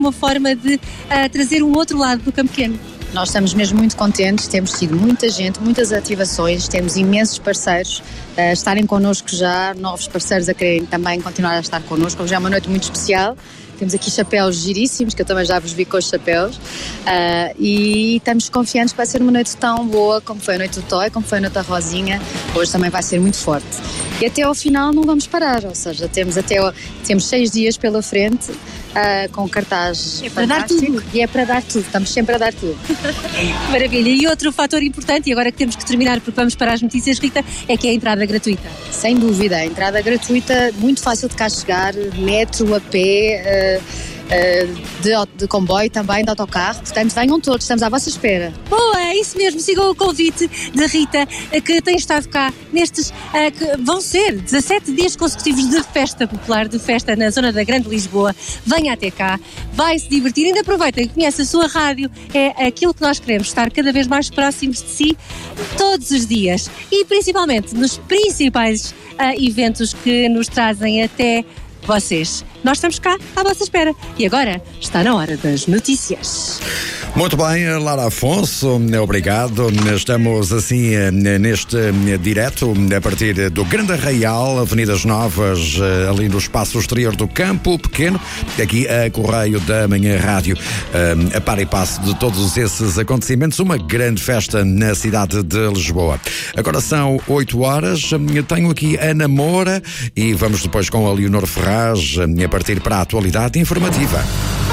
uma forma de trazer um outro lado do Campo Pequeno. Nós estamos mesmo muito contentes, temos tido muita gente, muitas ativações, temos imensos parceiros a estarem connosco já, novos parceiros a quererem também continuar a estar connosco. Hoje é uma noite muito especial, temos aqui chapéus giríssimos, que eu também já vos vi com os chapéus, e estamos confiantes que vai ser uma noite tão boa como foi a noite do Toy, como foi a noite da Rosinha. Hoje também vai ser muito forte. E até ao final não vamos parar, ou seja, temos 6 dias pela frente, com cartaz fantástico. E é para dar tudo, estamos sempre a dar tudo. Maravilha. E outro fator importante, e agora que temos que terminar porque vamos para as notícias, Rita, é que é a entrada gratuita. Sem dúvida, a entrada gratuita, muito fácil de cá chegar, metro, a pé, de comboio também, de autocarro, portanto venham todos, estamos à vossa espera. Boa, é isso mesmo, sigam o convite da Rita, que tem estado cá nestes, que vão ser 17 dias consecutivos de festa popular, de festa na zona da Grande Lisboa. Venha até cá, vai se divertir, ainda aproveita e conhece a sua rádio, é aquilo que nós queremos, estar cada vez mais próximos de si todos os dias e principalmente nos principais eventos que nos trazem até vocês. Nós estamos cá à vossa espera. E agora está na hora das notícias. Muito bem, Lara Afonso, obrigado. Estamos assim neste direto a partir do Grande Arraial, Avenidas Novas, ali no espaço exterior do Campo Pequeno, aqui a Correio da Manhã Rádio, a par e passo de todos esses acontecimentos, uma grande festa na cidade de Lisboa. Agora são 8 horas, tenho aqui a Ana Moura e vamos depois com a Leonor Ferraz a partir para a atualidade informativa.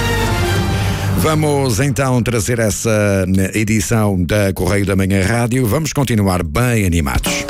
Vamos então trazer essa edição da Correio da Manhã Rádio. Vamos continuar bem animados.